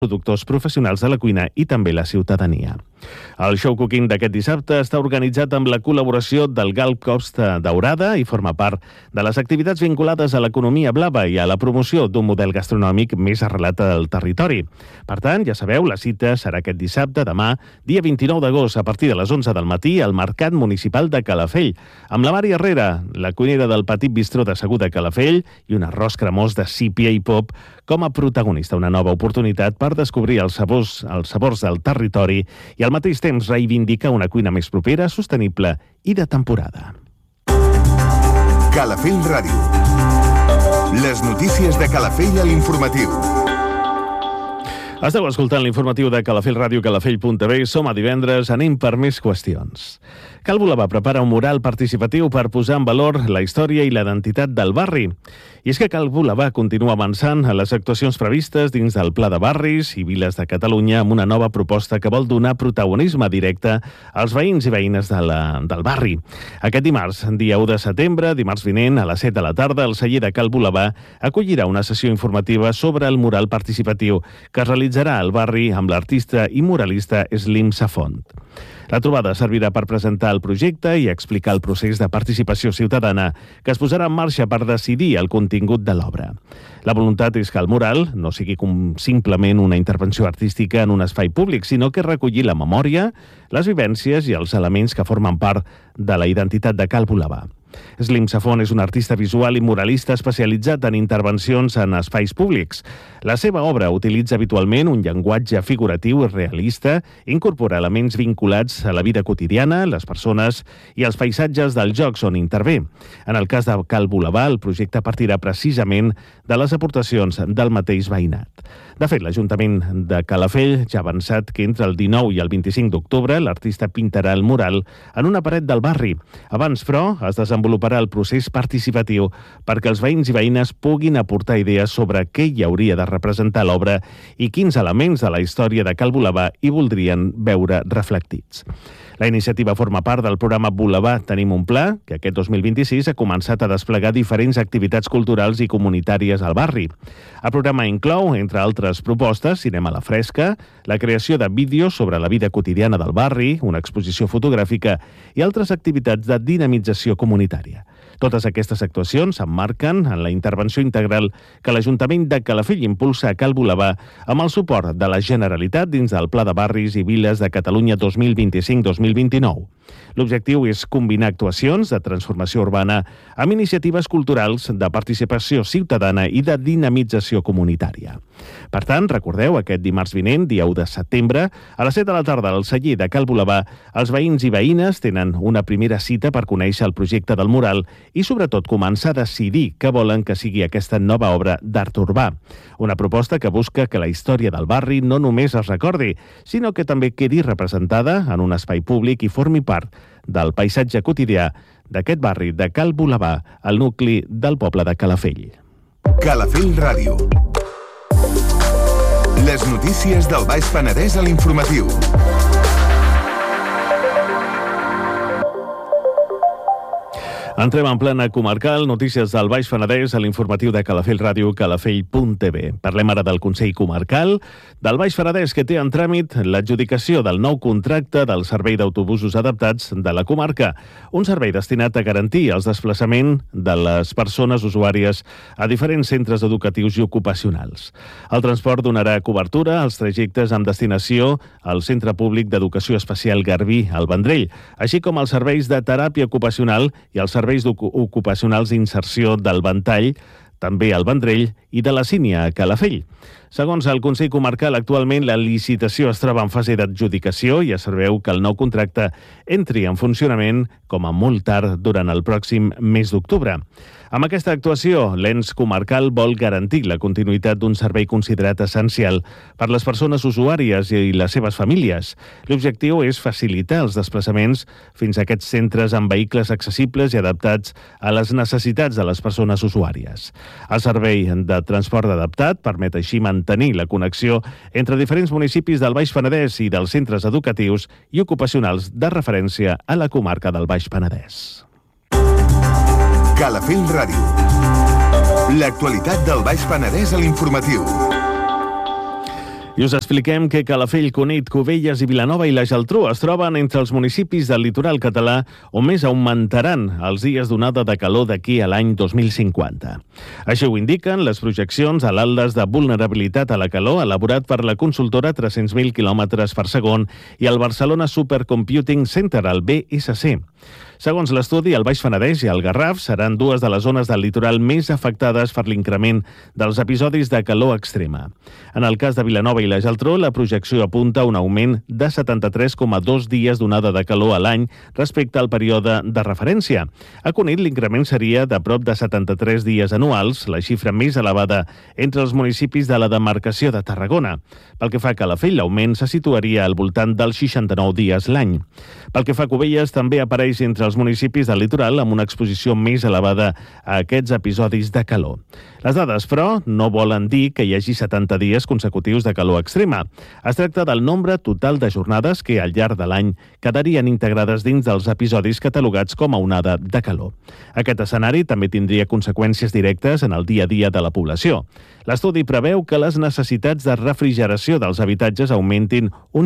productors professionals de la cuina i també la ciutadania. El show cooking d'aquest dissabte està organitzat amb la col·laboració del Golf Costa Daurada i forma part de les activitats vinculades a l'economia blava i a la promoció d'un model gastronòmic més arrelat al territori. Per tant, ja sabeu, la cita serà aquest dissabte, demà, dia 29 d'agost, a partir de les 11 del matí, al Mercat Municipal de Calafell, amb la Mari Herrera, la cuinera del Petit Bistró de Segur de Calafell, i un arròs cremós de sípia i pop com a protagonista, una nova oportunitat per descobrir els sabors del territori i al mateix temps reivindica una cuina més propera, sostenible i de temporada. Calafell Ràdio. Les notícies de Calafell a l'informatiu. Esteu escoltant l'informatiu de Calafell Ràdio, calafell.b. Som a divendres, anem per més qüestions. Cal Volava prepara un mural participatiu per posar en valor la història i la identitat del barri. I és que Cal Volava continua avançant a les actuacions previstes dins del Pla de Barris i Viles de Catalunya amb una nova proposta que vol donar protagonisme directe als veïns i veïnes del barri. Aquest dimarts, dia 1 de setembre, dimarts vinent, a les 7 de la tarda, el celler de Cal Volava acollirà una sessió informativa sobre el mural participatiu que es realitzarà al barri amb l'artista i muralista Slim Safont. La trobada servirà per presentar el projecte i explicar el procés de participació ciutadana que es posarà en marxa per decidir el contingut de l'obra. La voluntat és que el mural no sigui simplement una intervenció artística en un espai públic, sinó que recolli la memòria, les vivències i els elements que formen part de la identitat de Cal Volava. Slim Safont és un artista visual i muralista especialitzat en intervencions en espais públics. La seva obra utilitza habitualment un llenguatge figuratiu i realista, incorpora elements vinculats a la vida quotidiana, les persones i els paisatges dels jocs on intervé. En el cas de Cal Volava, el projecte partirà precisament de les aportacions del mateix veïnat. De fet, l'Ajuntament de Calafell ja ha avançat que entre el 19 i el 25 d'octubre l'artista pintarà el mural en una paret del barri. Abans, però, es desenvoluparà el procés participatiu perquè els veïns i veïnes puguin aportar idees sobre què hi hauria de representar l'obra i quins elements de la història de Cal Volava hi voldrien veure reflectits. La iniciativa forma part del programa Volava Tenim un Pla, que aquest 2026 ha començat a desplegar diferents activitats culturals i comunitàries al barri. El programa inclou, entre altres propostes, cinema a la fresca, la creació de vídeos sobre la vida quotidiana del barri, una exposició fotogràfica i altres activitats de dinamització comunitària. Totes aquestes actuacions s'emmarquen en la intervenció integral que l'Ajuntament de Calafell impulsa a Cal Volava amb el suport de la Generalitat dins del Pla de Barris i Viles de Catalunya 2025-2029. L'objectiu és combinar actuacions de transformació urbana amb iniciatives culturals de participació ciutadana i de dinamització comunitària. Per tant, recordeu, aquest dimarts vinent, dia 1 de setembre, a les 7 de la tarda al celler de Cal Volava, els veïns i veïnes tenen una primera cita per conèixer el projecte del mural i, sobretot, començar a decidir què volen que sigui aquesta nova obra d'art urbà. Una proposta que busca que la història del barri no només es recordi, sinó que també quedi representada en un espai públic i formi part del paisatge quotidià d'aquest barri de Cal Volava, al nucli del poble de Calafell. Calafell Ràdio. Les notícies del Baix Penedès a l'informatiu. Entrem en plena comarcal, notícies del Baix Penedès a l'informatiu de Calafell Ràdio, calafell.tv. Parlem ara del Consell Comarcal del Baix Penedès, que té en tràmit l'adjudicació del nou contracte del servei d'autobusos adaptats de la comarca, un servei destinat a garantir el desplaçament de les persones usuàries a diferents centres educatius i ocupacionals. El transport donarà cobertura als trajectes amb destinació al Centre Públic d'Educació Especial Garbí, al Vendrell, així com els serveis de teràpia ocupacional i els serveis ocupacionals d'inserció del Ventall, també al Vendrell, i de la Sínia a Calafell. Segons el Consell Comarcal, actualment la licitació es troba en fase d'adjudicació i es preveu que el nou contracte entri en funcionament com a molt tard durant el pròxim mes d'octubre. Amb aquesta actuació, l'ens comarcal vol garantir la continuïtat d'un servei considerat essencial per les persones usuàries i les seves famílies. L'objectiu és facilitar els desplaçaments fins a aquests centres amb vehicles accessibles i adaptats a les necessitats de les persones usuàries. El servei de transport adaptat permet així mantenir la connexió entre diferents municipis del Baix Penedès i dels centres educatius i ocupacionals de referència a la comarca del Baix Penedès. Calafell Ràdio. L'actualitat del Baix Penedès a l'informatiu. I us expliquem que Calafell, Cunit, Cubelles i Vilanova i la Geltrú es troben entre els municipis del litoral català on més augmentaran els dies d'onada de calor d'aquí a l'any 2050. Així ho indiquen les projeccions a l'Atles de vulnerabilitat a la calor elaborat per la consultora 300.000 km per segon i el Barcelona Supercomputing Center, el BSC. Segons l'estudi, el Baix Penedès i el Garraf seran dues de les zones del litoral més afectades per l'increment dels episodis de calor extrema. En el cas de Vilanova i la Geltrú, la projecció apunta a un augment de 73,2 dies d'onada de calor a l'any respecte al període de referència. A Cunit, l'increment seria de prop de 73 dies anuals, la xifra més elevada entre els municipis de la demarcació de Tarragona. Pel que fa a Calafell, l'augment se situaria al voltant dels 69 dies l'any. Pel que fa a Cubelles, també apareix entre els municipis del litoral amb una exposició més elevada a aquests episodis de calor. Les dades, però, no volen dir que hi hagi 70 dies consecutius de calor extrema. Es tracta del nombre total de jornades que al llarg de l'any quedarien integrades dins dels episodis catalogats com a onada de calor. Aquest escenari també tindria conseqüències directes en el dia a dia de la població. L'estudi preveu que les necessitats de refrigeració dels habitatges augmentin un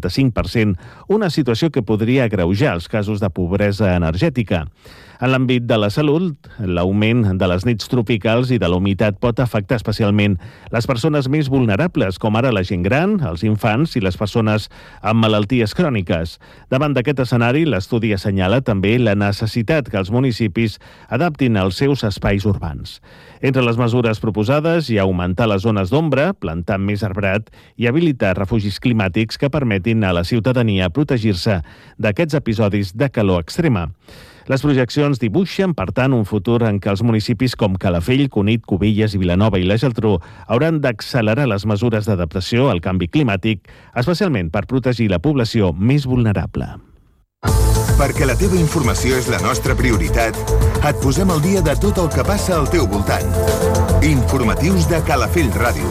65%, una situació que podria agreujar els casos de pobresa energètica. En l'àmbit de la salut, l'augment de les nits tropicals i de la humitat pot afectar especialment les persones més vulnerables, com ara la gent gran, els infants i les persones amb malalties cròniques. Davant d'aquest escenari, l'estudi assenyala també la necessitat que els municipis adaptin els seus espais urbans. Entre les mesures proposades hi ha augmentar les zones d'ombra, plantar més arbrat i habilitar refugis climàtics que permetin a la ciutadania protegir-se d'aquests episodis de calor extrema. Les projeccions dibuixen, per tant, un futur en què els municipis com Calafell, Cunit, Cubelles i Vilanova i la Geltrú hauran d'accelerar les mesures d'adaptació al canvi climàtic, especialment per protegir la població més vulnerable. Perquè la teva informació és la nostra prioritat, et posem al dia de tot el que passa al teu voltant. Informatius de Calafell Ràdio.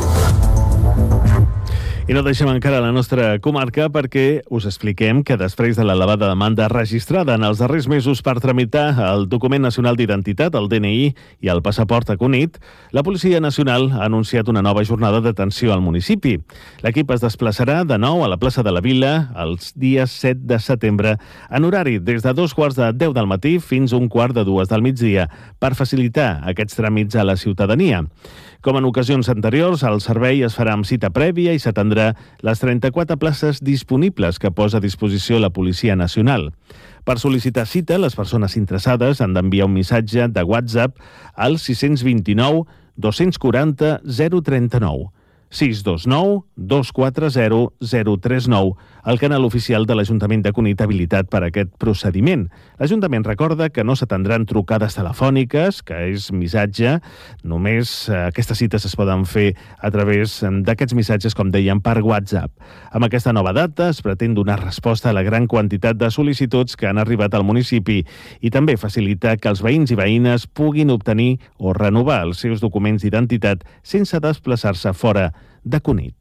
I no deixem encara la nostra comarca perquè us expliquem que després de l'elevada demanda registrada en els darrers mesos per tramitar el document nacional d'identitat, el DNI i el passaport a Cunit, la Policia Nacional ha anunciat una nova jornada d'atenció al municipi. L'equip es desplaçarà de nou a la plaça de la Vila els dies 7 de setembre en horari des de 2:15 del matí fins a 1:15 del migdia per facilitar aquests tràmits a la ciutadania. Com en ocasions anteriors, el servei es farà amb cita prèvia i s'atendrà les 34 places disponibles que posa a disposició la Policia Nacional. Per sol·licitar cita, les persones interessades han d'enviar un missatge de WhatsApp al 629 240 039. 629 240 039, el canal oficial de l'Ajuntament de Cunit habilitat per a aquest procediment. L'Ajuntament recorda que no s'atendran trucades telefòniques, que és missatge. Només aquestes cites es poden fer a través d'aquests missatges, com dèiem, per WhatsApp. Amb aquesta nova data es pretén donar resposta a la gran quantitat de sol·licituds que han arribat al municipi i també facilitar que els veïns i veïnes puguin obtenir o renovar els seus documents d'identitat sense desplaçar-se fora de Cunit.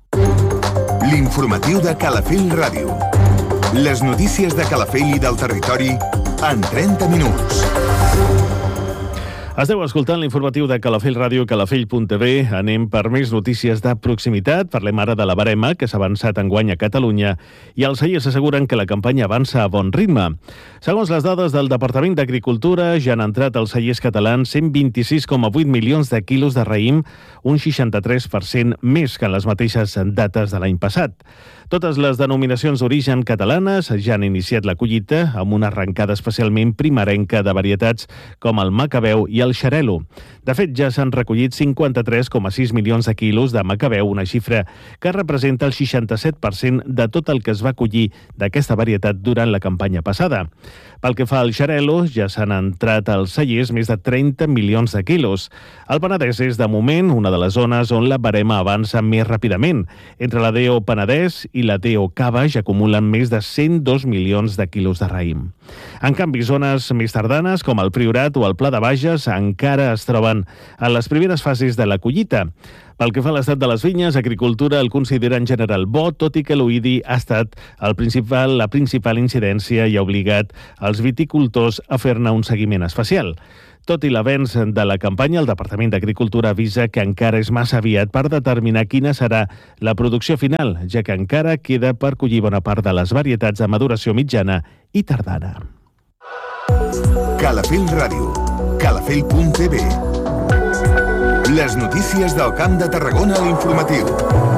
L'informatiu de Calafell Ràdio. Les notícies de Calafell i del territori en 30 minuts. Esteu escoltant l'informatiu de Calafell Ràdio, calafell.tv. Anem per més notícies de proximitat. Parlem ara de la barema, que s'ha avançat enguany a Catalunya, i els cellers asseguren que la campanya avança a bon ritme. Segons les dades del Departament d'Agricultura, ja han entrat als cellers catalans 126,8 milions de quilos de raïm, un 63% més que en les mateixes dates de l'any passat. Totes les denominacions d'origen catalanes ja han iniciat la collita amb una arrencada especialment primerenca de varietats com el macabeu i el xarel·lo. De fet, ja s'han recollit 53,6 milions de quilos de macabeu, una xifra que representa el 67% de tot el que es va collir d'aquesta varietat durant la campanya passada. Pel que fa al xarel·lo, ja s'han entrat als cellers més de 30 milions de quilos. El Penedès és, de moment, una de les zones on la barema avança més ràpidament. Entre la DO Penedès i la DO Cava ja acumulen més de 102 milions de quilos de raïm. En canvi, zones més tardanes, com el Priorat o el Pla de Bages, encara es troben en les primeres fases de la collita. Pel que fa a l'estat de les vinyes, Agricultura el considera en general bo, tot i que l'oïdi ha estat la principal incidència i ha obligat els viticultors a fer-ne un seguiment especial. Tot i l'avenç de la campanya, el Departament d'Agricultura avisa que encara és massa aviat per determinar quina serà la producció final, ja que encara queda per collir bona part de les varietats de maduració mitjana i tardana. Calafell Ràdio, calafell.tv. Les notícies del Camp de Tarragona a l'informatiu.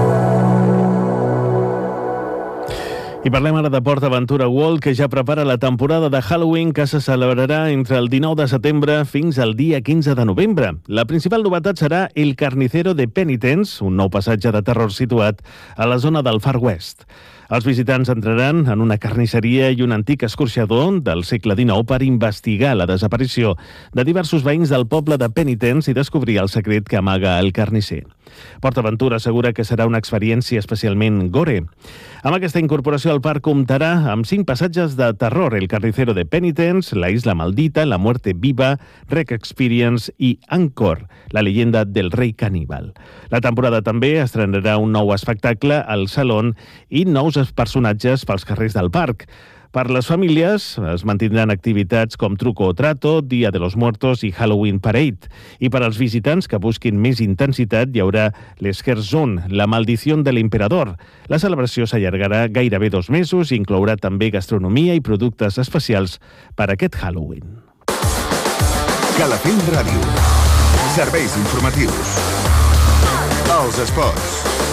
I parlem ara de PortAventura World, que ja prepara la temporada de Halloween que se celebrarà entre el 19 de setembre fins al dia 15 de novembre. La principal novetat serà el Carnicero de Penitence, un nou passatge de terror situat a la zona del Far West. Els visitants entraran en una carnisseria i un antic escorxador del segle XIX per investigar la desaparició de diversos veïns del poble de Penitence i descobrir el secret que amaga el carnisser. PortAventura assegura que serà una experiència especialment gore. Amb aquesta incorporació al parc comptarà amb 5 passatges de terror: el Carnicero de Penitence, la Isla Maldita, la Muerte Viva, Rec Experience i Angkor, la leyenda del rei caníbal. La temporada també estrenarà un nou espectacle al Salón i nous personatges pels carrers del parc. Per les famílies es mantindran activitats com Truco o Trato, Dia de los Muertos i Halloween Parade. I per als visitants que busquin més intensitat hi haurà l'Scarzone, la maldición del emperador. La celebració s'allargarà gairebé 2 mesos i inclourà també gastronomia i productes especials per aquest Halloween. Calafell Ràdio. Serveis informatius. Els esports.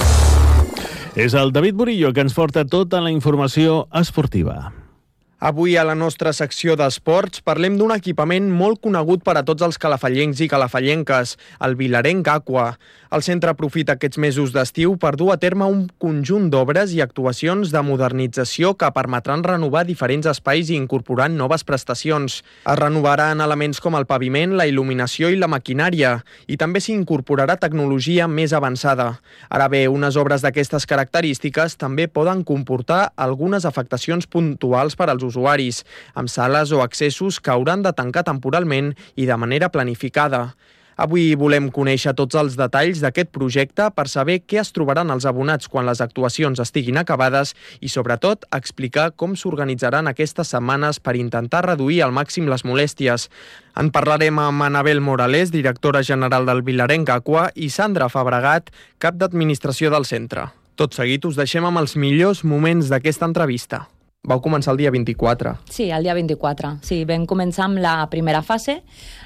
És el David Murillo que ens porta tota la informació esportiva. Avui a la nostra secció d'esports parlem d'un equipament molt conegut per a tots els calafellencs i calafellenques, el Vilarenc Aqua. El centre aprofita aquests mesos d'estiu per dur a terme un conjunt d'obres i actuacions de modernització que permetran renovar diferents espais i incorporar noves prestacions. Es renovaran elements com el paviment, la il·luminació i la maquinària, i també s'hi incorporarà tecnologia més avançada. Ara bé, unes obres d'aquestes característiques també poden comportar algunes afectacions puntuals per als usuaris, amb sales o accessos que hauran de tancar temporalment i de manera planificada. Avui volem conèixer tots els detalls d'aquest projecte per saber què es trobaran els abonats quan les actuacions estiguin acabades i, sobretot, explicar com s'organitzaran aquestes setmanes per intentar reduir al màxim les molèsties. En parlarem amb Anabel Morales, directora general del Vilarenc Aqua, i Sandra Fabregat, cap d'administració del centre. Tot seguit us deixem amb els millors moments d'aquesta entrevista. Vau començar el dia 24. Sí, el dia 24. Sí, vam començar amb la primera fase.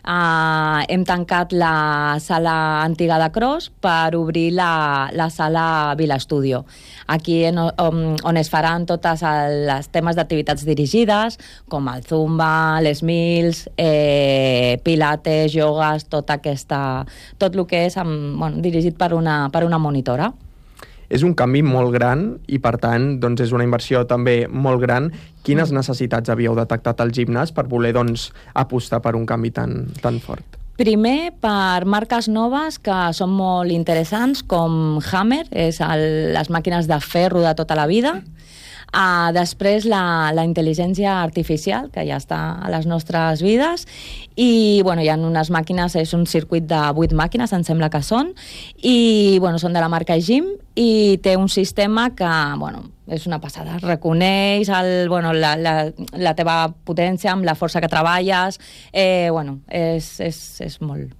Hem tancat la sala antiga de Cros per obrir la sala Vila Estudio. Aquí on es faran tots els temes d'activitats dirigides, com el Zumba, les Mills, Pilates, iogues, tot el que és dirigit per una monitora. És un canvi molt gran i, per tant, doncs és una inversió també molt gran. Quines necessitats havíeu detectat al gimnàs per voler apostar per un canvi tan fort? Primer, per marques noves que són molt interessants, com Hammer, les màquines de ferro de tota la vida. Després, la intel·ligència artificial, que ja està a les nostres vides, i hi ha unes màquines, és un circuit de 8 màquines, em sembla que són, i són de la marca Gym, i té un sistema que és una passada. Reconeix la teva potència amb la força que treballes. És molt...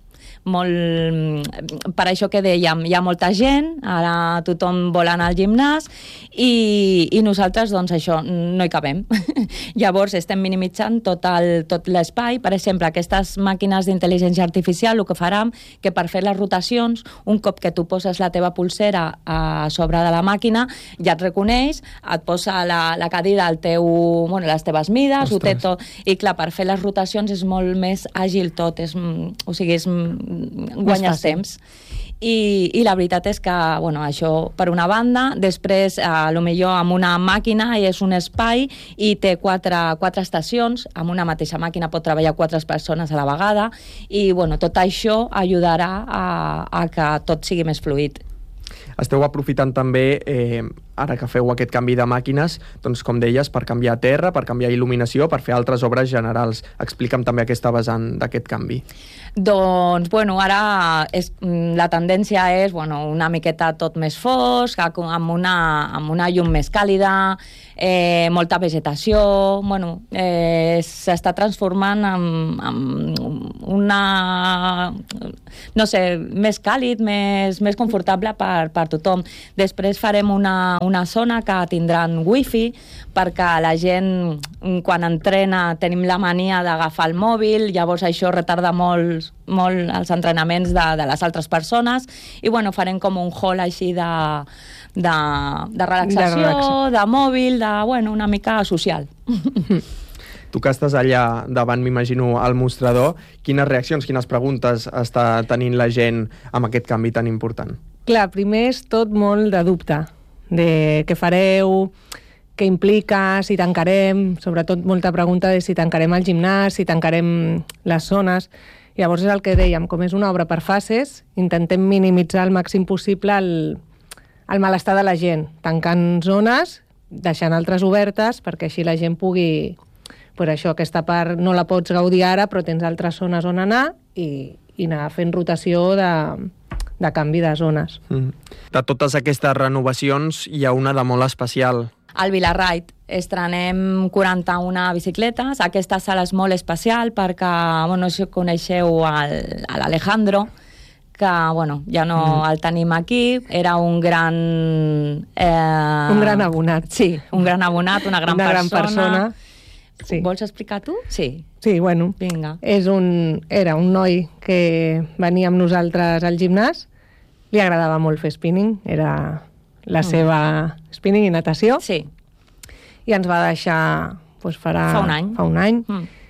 Per això que dèiem, hi ha molta gent, ara tothom vol anar al gimnàs i nosaltres, això, no hi cabem. Llavors estem minimitzant tot l'espai. Per exemple, aquestes màquines d'intel·ligència artificial el que faran que per fer les rotacions, un cop que tu poses la teva pulsera a sobre de la màquina, ja et reconeix, et posa la cadira les teves mides, ho té tot, i clar, per fer les rotacions és molt més àgil tot, guanyes temps. I la veritat és que, això per una banda, després, potser amb una màquina és un espai i té quatre estacions, amb una mateixa màquina pot treballar 4 persones a la vegada, i tot això ajudarà a que tot sigui més fluid. Esteu aprofitant també ara que feu aquest canvi de màquines, doncs com deies, per canviar terra, per canviar il·luminació, per fer altres obres generals. Explica'm també aquesta vessant d'aquest canvi. Doncs, ara la tendència és una miqueta tot més fosc, amb una llum més càlida, molta vegetació, s'està transformant en una, no sé, més càlid, més confortable per tothom. Després farem una zona que tindran wifi perquè la gent, quan entrena, tenim la mania d'agafar el mòbil, llavors això retarda molt els entrenaments de les altres persones, i farem com un hall així de relaxació, de mòbil, una mica social. Tu que estàs allà davant, m'imagino, al mostrador, quines reaccions, quines preguntes està tenint la gent amb aquest canvi tan important? Clar, primer és tot molt de dubte, de què fareu, què implica, si tancarem, sobretot molta pregunta de si tancarem el gimnàs, si tancarem les zones. Llavors és el que dèiem, com és una obra per fases, intentem minimitzar al màxim possible el malestar de la gent, tancant zones, deixant altres obertes, perquè així la gent pugui... aquesta part no la pots gaudir ara, però tens altres zones on anar i anar fent rotació de canvi de zones. De totes aquestes renovacions, hi ha una de molt especial. Al Vilarride estrenem 41 bicicletes. Aquesta sala és molt especial perquè, si coneixeu l'Alejandro, que, ja no el tenim aquí, era un gran... un gran abonat. Sí, un gran abonat, una gran persona. Sí. Vols explicar tu? Sí. Sí, vinga. Era un noi que venia amb nosaltres al gimnàs, li agradava molt fer spinning, era la seva spinning i natació. Sí. I ens va deixar fa un any.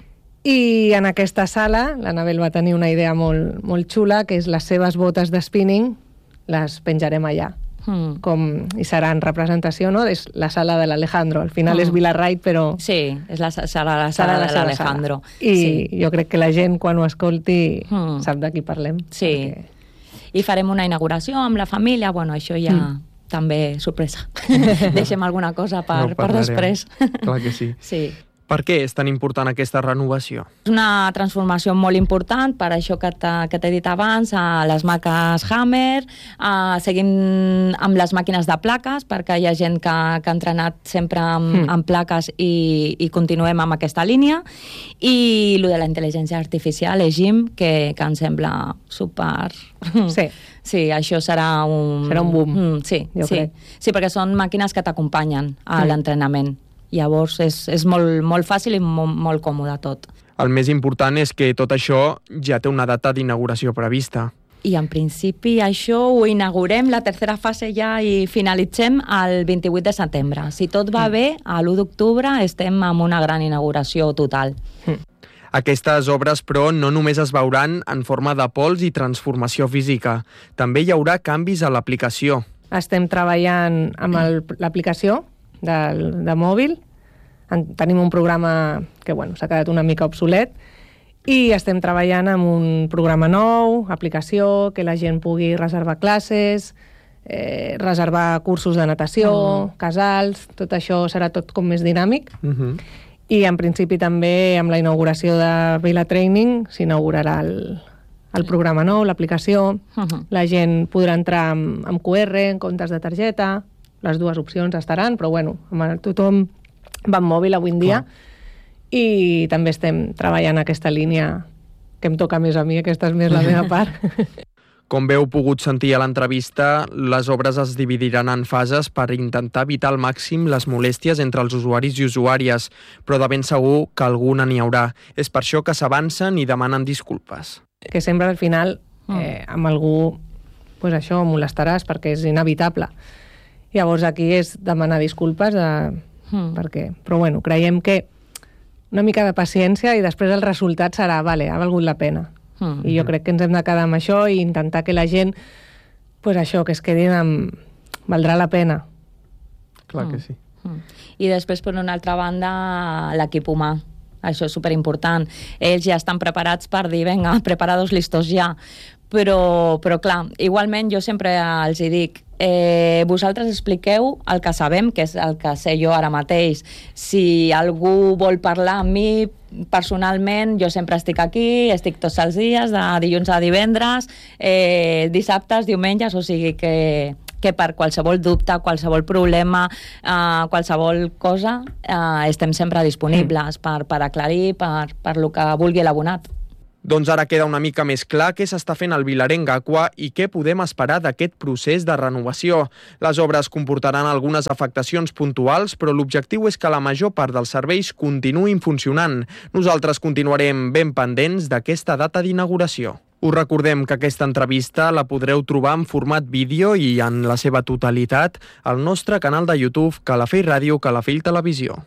I en aquesta sala l'Anabel va tenir una idea molt, molt xula, que és les seves botes de spinning les penjarem allà. I serà en representació, no? És la sala de l'Alejandro. Al final és Vilarride, però... Sí, és la sala de l'Alejandro. I jo crec que la gent, quan ho escolti, sap de qui parlem. Sí. I farem una inauguració amb la família. Això ja també sorpresa. Deixem alguna cosa per després. Clar que sí. Sí. Per què és tan important aquesta renovació? És una transformació molt important, per això que t'he dit abans, a les marques Hammer, seguim amb les màquines de plaques, perquè hi ha gent que ha entrenat sempre amb plaques i continuem amb aquesta línia, i el de la intel·ligència artificial, Jim, que em sembla super... Sí. Sí, això serà un boom. Sí, perquè són màquines que t'acompanyen a l'entrenament. Llavors és molt fàcil i molt còmode tot. El més important és que tot això ja té una data d'inauguració prevista. I en principi això ho inaugurem, la tercera fase ja, i finalitzem el 28 de setembre. Si tot va bé, a l'1 d'octubre estem amb una gran inauguració total. Aquestes obres, però, no només es veuran en forma de pols i transformació física. També hi haurà canvis a l'aplicació. Estem treballant amb l'aplicació de mòbil. Tenim un programa que s'ha quedat una mica obsolet i estem treballant amb un programa nou, aplicació, que la gent pugui reservar classes, reservar cursos de natació, casals, tot això serà tot com més dinàmic. I en principi també amb la inauguració de Vila Training s'inaugurarà el programa nou, l'aplicació. La gent podrà entrar amb QR en comptes de targeta. Les dues opcions estaran, però tothom va amb mòbil avui en dia. I també estem treballant aquesta línia que em toca més a mi, aquesta és més la meva part. Com bé heu pogut sentir a l'entrevista, les obres es dividiran en fases per intentar evitar al màxim les molèsties entre els usuaris i usuàries, però de ben segur que alguna n'hi haurà. És per això que s'avancen i demanen disculpes. Que sempre al final amb algú això molestaràs perquè és inevitable. Llavors aquí és demanar disculpes però creiem que una mica de paciència i després el resultat serà, ha valgut la pena. I jo crec que ens hem de quedar amb això i intentar que la gent, que es quedin amb... valdrà la pena. Clar que sí. I després, per una altra banda, l'equip humà. Això és superimportant. Ells ja estan preparats per dir, venga, preparados, listos ja. Però clar, igualment jo sempre els dic, vosaltres expliqueu el que sabem, que és el que sé jo ara mateix. Si algú vol parlar amb mi personalment, jo sempre estic aquí, estic tots els dies, de dilluns a divendres, dissabtes, diumenges, o sigui que per qualsevol dubte, qualsevol problema, qualsevol cosa, estem sempre disponibles per aclarir, per lo que vulgui l'abonat. Doncs ara queda una mica més clar què s'està fent al Vilarenc Aqua i què podem esperar d'aquest procés de renovació. Les obres comportaran algunes afectacions puntuals, però l'objectiu és que la major part dels serveis continuïn funcionant. Nosaltres continuarem ben pendents d'aquesta data d'inauguració. Us recordem que aquesta entrevista la podreu trobar en format vídeo i en la seva totalitat al nostre canal de YouTube Calafell Ràdio, Calafell Televisió.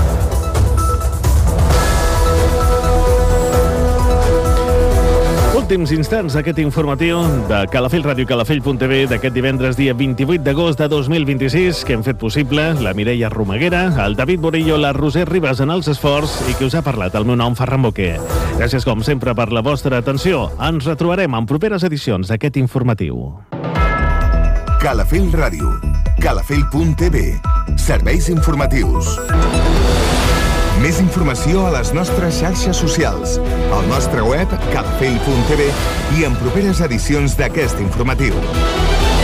Últims instants d'aquest informatiu de Calafell Ràdio i Calafell.tv d'aquest divendres dia 28 d'agost de 2026 que hem fet possible la Mireia Romaguera, el David Borillo, la Roser Ribas en els esforç i que us ha parlat el meu nom, Ferran Boquer. Gràcies com sempre per la vostra atenció. Ens retrobarem en properes edicions d'aquest informatiu. Calafell Ràdio, Calafell.tv, serveis informatius. Més informació a les nostres xarxes socials, al nostre web calafell.tv i en properes edicions d'aquest informatiu.